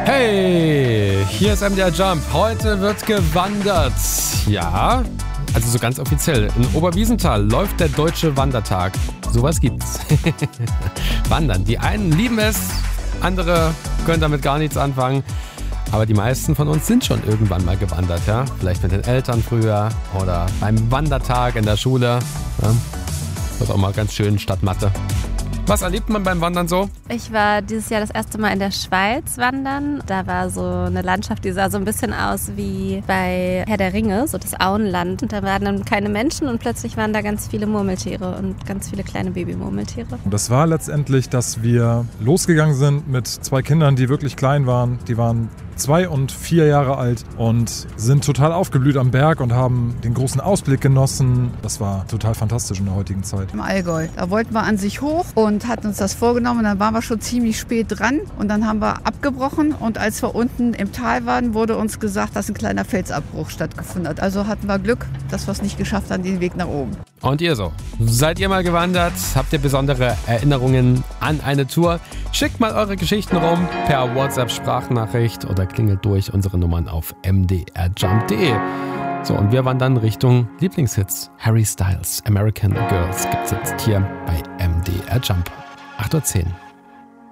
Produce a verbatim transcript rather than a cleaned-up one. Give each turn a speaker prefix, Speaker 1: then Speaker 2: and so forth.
Speaker 1: Hey, hier ist M D R Jump. Heute wird gewandert. Ja, also so ganz offiziell. In Oberwiesenthal läuft der Deutsche Wandertag. Sowas gibt's. Wandern. Die einen lieben es, andere können damit gar nichts anfangen. Aber die meisten von uns sind schon irgendwann mal gewandert, ja? Vielleicht mit den Eltern früher oder beim Wandertag in der Schule. Ja? Das ist auch mal ganz schön statt Mathe. Was erlebt man beim Wandern so?
Speaker 2: Ich war dieses Jahr das erste Mal in der Schweiz wandern. Da war so eine Landschaft, die sah so ein bisschen aus wie bei Herr der Ringe, so das Auenland. Und da waren dann keine Menschen und plötzlich waren da ganz viele Murmeltiere und ganz viele kleine Babymurmeltiere.
Speaker 3: Und das war letztendlich, dass wir losgegangen sind mit zwei Kindern, die wirklich klein waren. Die waren zwei und vier Jahre alt und sind total aufgeblüht am Berg und haben den großen Ausblick genossen. Das war total fantastisch in der heutigen Zeit.
Speaker 4: Im Allgäu. Da wollten wir an sich hoch und hatten uns das vorgenommen. Und dann waren wir schon ziemlich spät dran und dann haben wir abgebrochen. Und als wir unten im Tal waren, wurde uns gesagt, dass ein kleiner Felsabbruch stattgefunden hat. Also hatten wir Glück, dass wir es nicht geschafft haben, den Weg nach oben.
Speaker 1: Und ihr so? Seid ihr mal gewandert? Habt ihr besondere Erinnerungen an eine Tour? Schickt mal eure Geschichten rum per WhatsApp-Sprachnachricht oder klingelt durch unsere Nummern auf m d r jump punkt d e. So, und wir wandern Richtung Lieblingshits. Harry Styles, American Girls gibt's jetzt hier bei M D R Jump. acht Uhr zehn.